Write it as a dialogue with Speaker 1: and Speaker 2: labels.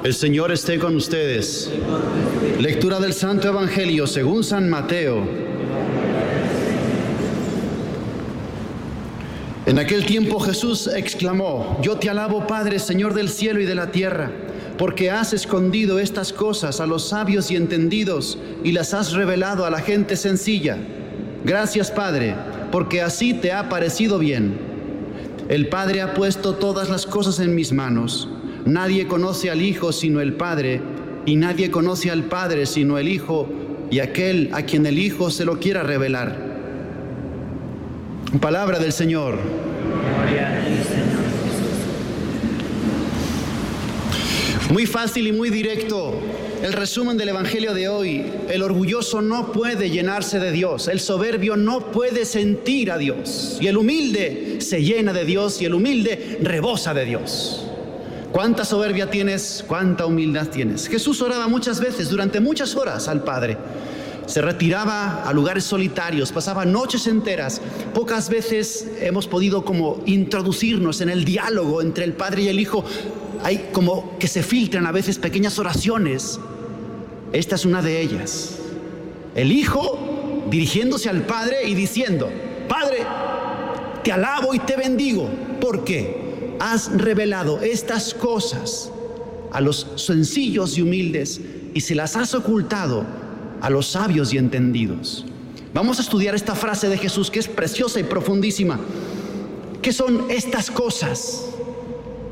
Speaker 1: El Señor esté con ustedes. Lectura del Santo Evangelio según San Mateo. En aquel tiempo Jesús exclamó: Yo te alabo, Padre, Señor del cielo y de la tierra, porque has escondido estas cosas a los sabios y entendidos y las has revelado a la gente sencilla. Gracias, Padre, porque así te ha parecido bien. El Padre ha puesto todas las cosas en mis manos. Nadie conoce al Hijo sino el Padre, y nadie conoce al Padre sino el Hijo y aquel a quien el Hijo se lo quiera revelar. Palabra del Señor.
Speaker 2: Gloria a ti, Señor Jesús.
Speaker 1: Muy fácil y muy directo el resumen del Evangelio de hoy. El orgulloso no puede llenarse de Dios, el soberbio no puede sentir a Dios, y el humilde se llena de Dios y el humilde rebosa de Dios. ¿Cuánta soberbia tienes? ¿Cuánta humildad tienes? Jesús oraba muchas veces, durante muchas horas, al Padre. Se retiraba a lugares solitarios, pasaba noches enteras. Pocas veces hemos podido como introducirnos en el diálogo entre el Padre y el Hijo. Hay como que se filtran a veces pequeñas oraciones. Esta es una de ellas. El Hijo dirigiéndose al Padre y diciendo: Padre, te alabo y te bendigo, porque has revelado estas cosas a los sencillos y humildes y se las has ocultado a los sabios y entendidos. Vamos a estudiar esta frase de Jesús que es preciosa y profundísima. ¿Qué son estas cosas?